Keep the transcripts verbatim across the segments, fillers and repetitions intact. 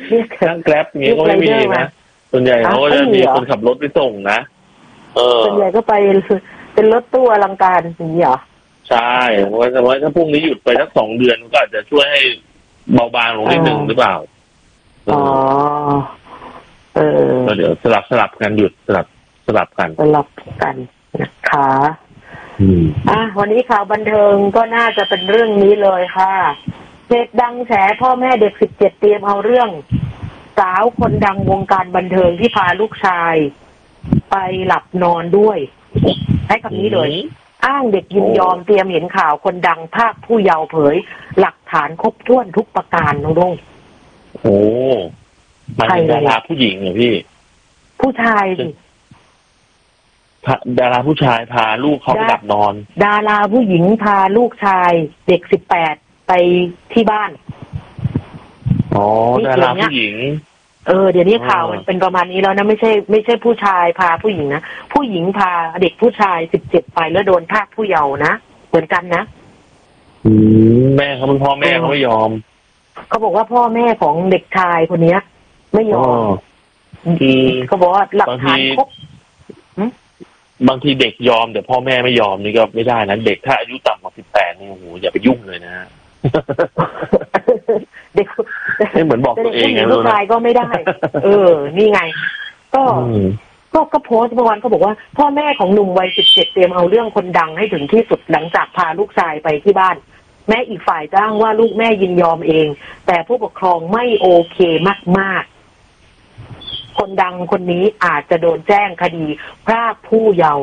นั่งแกร็บอย่างเงี้ยก็ไม่มีนะส่วนใหญ่เขาก็จะมีคนขับรถไปส่งนะเออส่วนใหญ่ก็ไปเป็นรถตู้อลังการอย่างนี้เหรอใช่เพราะว่าถ้าพรุ่งนี้หยุดไปสักสองเดือนก็อาจจะช่วยให้เบาบางลงนิดหนึ่งหรือเปล่าอ๋อเออก็เดี๋ยวสลับสลับกันหยุดสลับสลับกันสลับกันนะคะอืมอ่ะวันนี้ข่าวบันเทิงก็น่าจะเป็นเรื่องนี้เลยค่ะเพจดังแฉพ่อแม่เด็กสิบเจ็ดเตรียมเอาเรื่องสาวคนดังวงการบันเทิงที่พาลูกชายไปหลับนอนด้วยให้คำนี้เลยอ้างเด็กยินยอมเตรียมเห็นข่าวคนดังภาคผู้เยาว์เผยหลักฐานครบถ้วนทุกประการน้องดงโอ้มันเป็นดาราผู้หญิงเหรอพี่ผู้ชายสิดาราผู้ชายพาลูกเขาไปหลับนอนดาราผู้หญิงพาลูกชายเด็กสิบแปดไปที่บ้านอ๋อดาราผู้หญิงเออเดี๋ยวนี้ข่าวมันเป็นประมาณนี้แล้วนะไม่ใช่ไม่ใช่ผู้ชายพาผู้หญิงนะผู้หญิงพาเด็กผู้ชายสิบเจ็ดไปแล้วโดนภาคผู้เยาว์นะเหมือนกันนะอืมแม่เขาเป็นพ่อแม่เขาไม่ยอมเขาบอกว่าพ่อแม่ของเด็กชายคนนี้ไม่ยอมเขาบอกว่าหลักฐานครบบางทีเด็กยอมแต่พ่อแม่ไม่ยอมนี่ก็ไม่ได้นะเด็กถ้าอายุต่ำกว่าสิบแปดนี่โอ้โหอย่าไปยุ่งเลยนะเด็กไม่เหมือนบอกตัวเองไงลูกชายก็ไม่ได้เออนี่ไงก็ก็ก็โพสต์เมื่อวานเขาบอกว่าพ่อแม่ของหนุ่มวัยสิบเจ็ดเตรียมเอาเรื่องคนดังให้ถึงที่สุดหลังจากพาลูกชายไปที่บ้านแม่อีกฝ่ายจ้างว่าลูกแม่ยินยอมเองแต่ผู้ปกครองไม่โอเคมากๆคนดังคนนี้อาจจะโดนแจ้งคดีพรากผู้เยาว์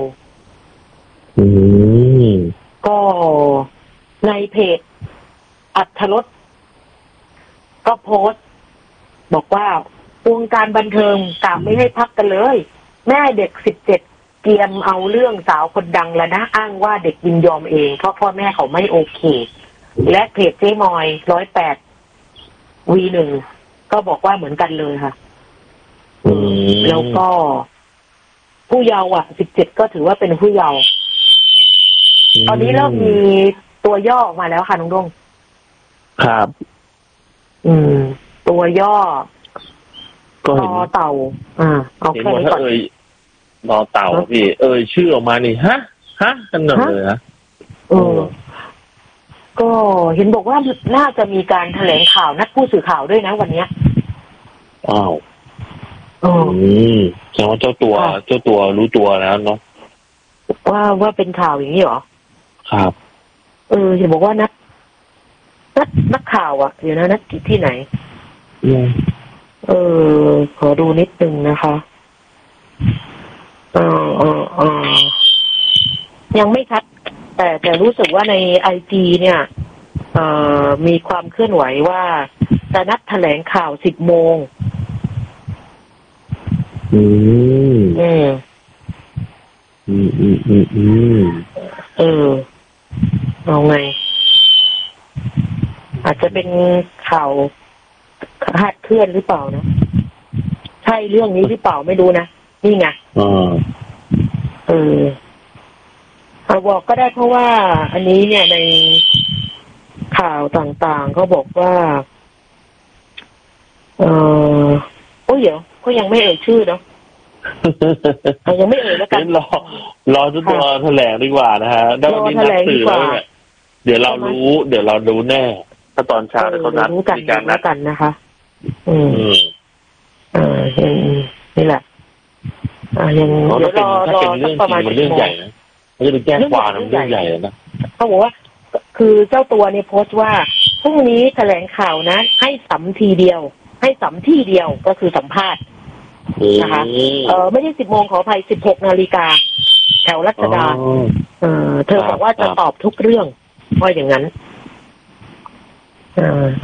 ก็ในเพจอัธรสก็โพสต์บอกว่าวงการบันเทิงกล่าวไม่ให้พักกันเลยแม่เด็กสิบเจ็ดเตรียมเอาเรื่องสาวคนดังแล้วนะอ้างว่าเด็กยินยอมเองเพราะพ่อแม่เขาไม่โอเคและเพจเจ๊มอยร้อยแปดวีหนึ่งก็บอกว่าเหมือนกันเลยค่ะแล้วก็ผู้เยาว์อ่ะสิบเจ็ดก็ถือว่าเป็นผู้เยาว์ตอนนี้เริ่มมีตัวย่อออกมาแล้วค่ะน้องดงครับอืมตัวย่อก็รอเต่าอ่าเอาแค่นี้ก่อนรอเต่าพี่เอ่ยชื่อออกมานี่ฮะฮะกันหมดเลยนะเออก็เห็นบอกว่าน่าจะมีการแถลงข่าวนัดผู้สื่อข่าวด้วยนะวันนี้อ้าวอืมแสดงว่าเจ้าตัวเจ้าตัวรู้ตัวแล้วเนาะว่าว่าเป็นข่าวอย่างนี้เหรอครับเออเห็นบอกว่านักนักนักข่าวอ่ะเดี๋ยวนะนักที่ไหนเออขอดูนิดนึงนะคะเออเออเออยังไม่ชัดแต่แต่รู้สึกว่าในไอจีเนี่ยเอ่อมีความเคลื่อนไหวว่าจะนัดแถลงข่าวสิบโมงอืมอืมอืมอืมอืมอืมเออเอาไงอาจจะเป็นข่าวคลาดเคลื่อนหรือเปล่านะใช่เรื่องนี้หรือเปล่าไม่รู้นะนี่ไงอ่าเออเอาบอกก็ได้เพราะว่าอันนี้เนี่ยในข่าวต่างๆเขาบอกว่าเออโอ้ยเดี๋ยวก็ยังไม่เอ่ยชื่อเนาะยังไม่เอ่ยแล้วกันรอรอจุดตัวแถลงดีกว่านะฮะได้วันนี้นัดสื่อแล้วเนี่ยเดี๋ยวเรารู้เดี๋ยวเรารู้แน่ถ้าตอนเช้าเขานัดมีการนัดกันนะคะอืมอ่านี่แหละอ่ายังเดี๋ยวรอรอประมาณเรื่องใหญ่นะไม่ได้แจ้งความมันเรื่องใหญ่นะเขาบอกว่าคือเจ้าตัวเนี่ยโพสต์ว่าพรุ่งนี้แถลงข่าวนะให้สัมทีเดียวให้สัมที่เดียวก็คือสัมภาษณ์นะคะเออไม่ใช่สิบโมงขออภัยสิบหกนาฬิกาแถวรัชดาเออเธอบอกว่าจะตอบทุกเรื่องว่าอย่างนั้นเออ